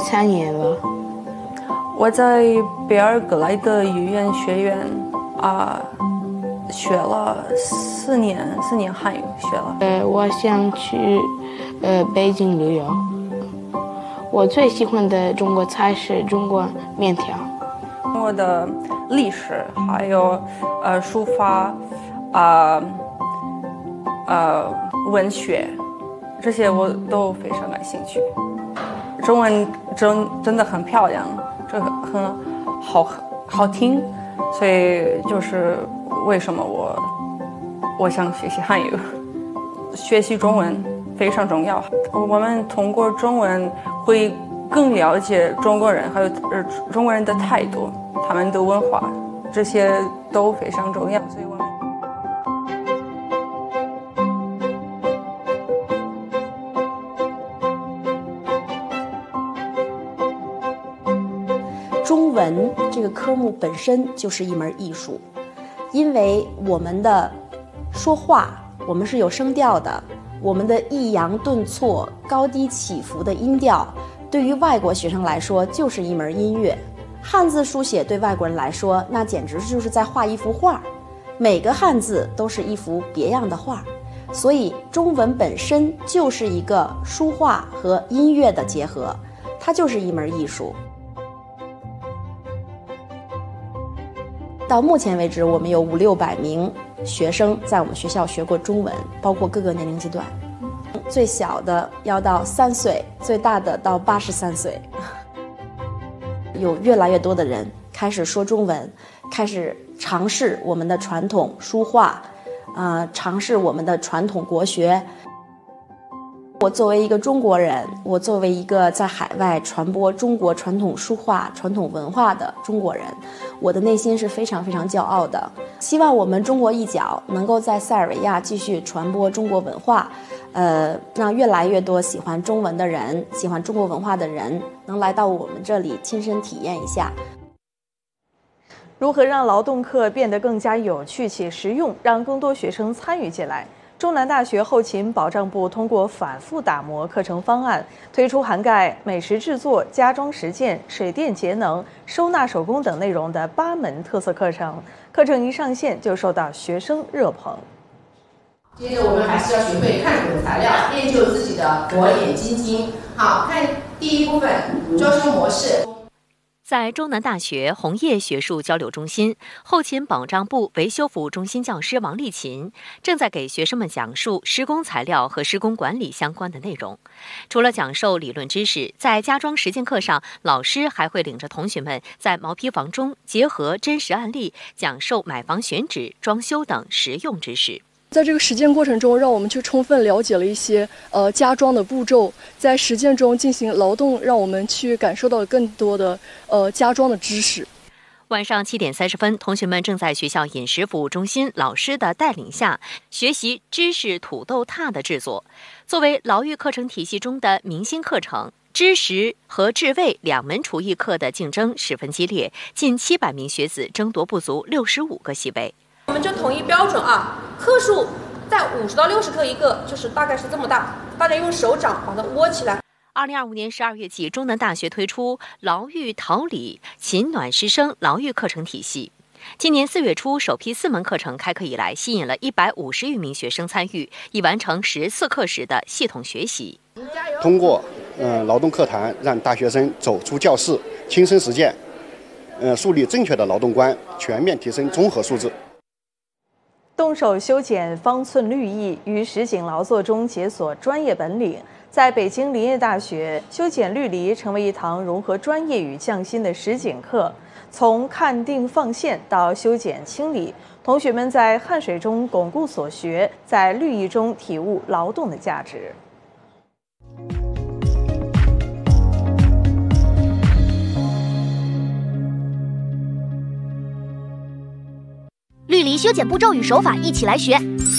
3年了。 我在贝尔格莱德语言学院学了4年汉语学了。 我想去北京旅游。我最喜欢的中国菜是中国面条。 我的历史还有书法文学这些我都非常感兴趣。中文真的很漂亮，这很好听，所以就是为什么我想学习汉语。学习中文非常重要，我们通过中文会更了解中国人，还有中国人的态度，他们的文化，这些都非常重要。所以我们中文这个科目本身就是一门艺术，因为我们的说话，我们是有声调的，我们的抑扬顿挫、高低起伏的音调，对于外国学生来说就是一门音乐。汉字书写对外国人来说，那简直就是在画一幅画，每个汉字都是一幅别样的画，所以中文本身就是一个书画和音乐的结合，它就是一门艺术。到目前为止，我们有500-600名学生在我们学校学过中文，包括各个年龄阶段，最小的要到3岁，最大的到83岁。有越来越多的人开始说中文，开始尝试我们的传统书画，尝试我们的传统国学。我作为一个中国人，我作为一个在海外传播中国传统书画、传统文化的中国人，我的内心是非常非常骄傲的。希望我们中国一角能够在塞尔维亚继续传播中国文化，让越来越多喜欢中文的人、喜欢中国文化的人能来到我们这里亲身体验一下。 如何让劳动课变得更加有趣且实用，让更多学生参与进来？中南大学后勤保障部通过反复打磨课程方案，推出涵盖美食制作、家装实践、水电节能、收纳手工等内容的8门特色课程。课程一上线就受到学生热捧。 接着我们还是要学会看懂材料，练就自己的火眼金睛。好，看第一部分装修模式。 在中南大学红叶学术交流中心，后勤保障部维修服务中心教师王丽琴正在给学生们讲述施工材料和施工管理相关的内容。除了讲授理论知识，在家装实践课上，老师还会领着同学们在毛坯房中结合真实案例，讲授买房选址、装修等实用知识。 在这个实践过程中，让我们去充分了解了一些家装的步骤，在实践中进行劳动，让我们去感受到更多的家装的知识。 晚上7点30分，同学们正在学校饮食服务中心老师的带领下学习芝士土豆挞的制作。作为劳育课程体系中的明星课程，知识和制味2门厨艺课的竞争十分激烈，近700名学子争夺不足65个席位。 我们就统一标准克数在50到60克一个，就是大概是这么大，大家用手掌把它窝起来。 2025年12月起，中南大学推出劳育陶理勤暖师生劳育课程体系。今年4月初，首批4门课程开课以来，吸引了150余名学生参与，已完成14课时的系统学习。 通过劳动课堂，让大学生走出教室，亲身实践，树立正确的劳动观，全面提升综合素质。 动手修剪方寸绿意，于实景劳作中解锁专业本领。在北京林业大学，修剪绿篱成为一堂融合专业与匠心的实景课。从看定放线到修剪清理，同学们在汗水中巩固所学，在绿意中体悟劳动的价值。 绿篱修剪步骤与手法一起来学。